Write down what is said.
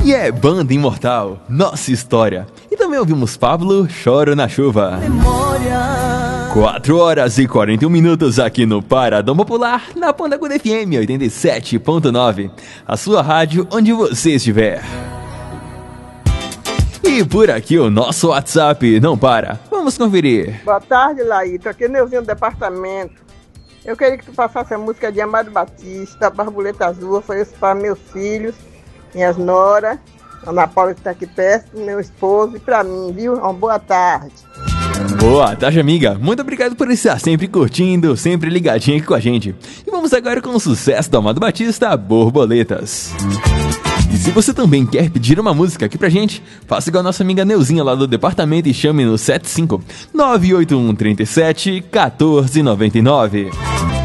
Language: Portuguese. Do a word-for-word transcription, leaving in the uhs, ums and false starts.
E é Banda Imortal, Nossa História. E também ouvimos Pablo, Choro na Chuva. Memória. quatro horas e quarenta e um minutos aqui no Paradão Popular, na Pandaguda F M oitenta e sete ponto nove. A sua rádio onde você estiver. E por aqui o nosso WhatsApp não para. Vamos conferir. Boa tarde, Laíto. Aqui é Neuzinho do departamento. Eu queria que tu passasse a música de Amado Batista, Borboleta Azul. Foi isso para meus filhos, minhas noras, a Ana Paula que está aqui perto, meu esposo e para mim, viu? Uma boa tarde. Boa tarde, amiga. Muito obrigado por estar sempre curtindo, sempre ligadinho aqui com a gente. E vamos agora com o sucesso do Amado Batista, Borboletas. E se você também quer pedir uma música aqui pra gente, faça igual a nossa amiga Neuzinha lá do departamento e chame no sete cinco nove oito um três sete um quatro nove nove.